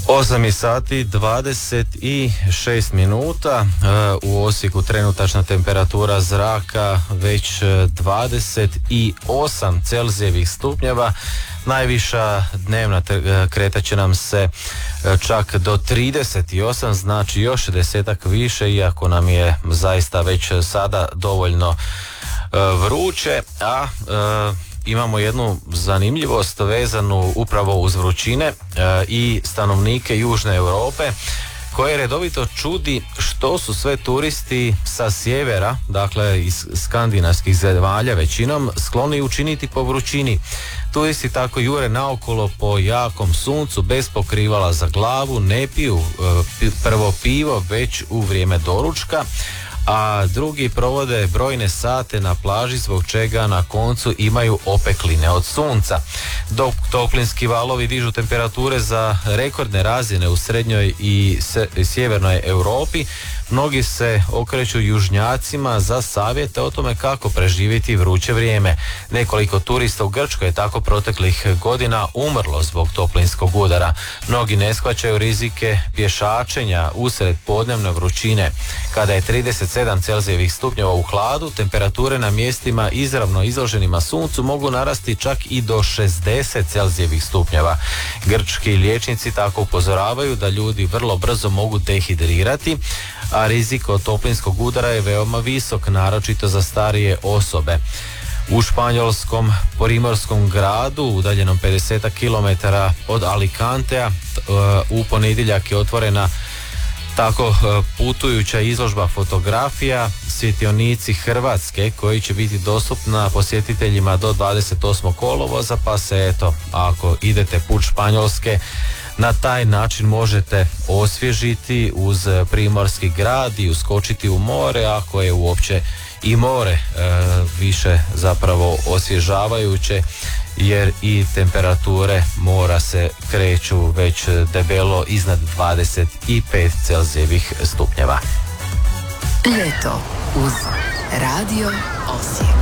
8 sati 26 minuta. U Osijeku trenutačna temperatura zraka već 28 Celzijevih stupnjeva. Najviša dnevna kretat će nam se čak do 38, znači još 10 više, iako nam je zaista već sada dovoljno vruće, a imamo jednu zanimljivost vezanu upravo uz vrućine i stanovnike Južne Europe, koje redovito čudi što su sve turisti sa sjevera, dakle iz skandinavskih zemalja većinom, skloni učiniti po vrućini. Turisti tako jure naokolo po jakom suncu bez pokrivala za glavu, ne piju prvo pivo već u vrijeme doručka, a drugi provode brojne sate na plaži, zbog čega na koncu imaju opekline od sunca. Dok toplinski valovi dižu temperature za rekordne razine u srednjoj i sjevernoj Europi, mnogi se okreću južnjacima za savjete o tome kako preživjeti vruće vrijeme. Nekoliko turista u Grčkoj je tako proteklih godina umrlo zbog toplinskog udara. Mnogi ne shvaćaju rizike pješačenja usred podnevne vrućine. Kada je 37 Celzijevih stupnjeva u hladu, temperature na mjestima izravno izloženima suncu mogu narasti čak i do 60 Celzijevih stupnjeva. Grčki liječnici tako upozoravaju da ljudi vrlo brzo mogu dehidrirati, a rizik od toplinskog udara je veoma visok, naročito za starije osobe. U španjolskom primorskom gradu, udaljenom 50 km od Alicantea, u ponedjeljak je otvorena tako putujuća izložba fotografija Svjetionici Hrvatske, koji će biti dostupna posjetiteljima do 28. kolovoza, pa se eto, ako idete put Španjolske, na taj način možete osvježiti uz primorski grad i uskočiti u more, ako je uopće i more više zapravo osvježavajuće, jer i temperature mora se kreću već debelo iznad 25 Celzijevih stupnjeva. Ljeto uz Radio Osijek.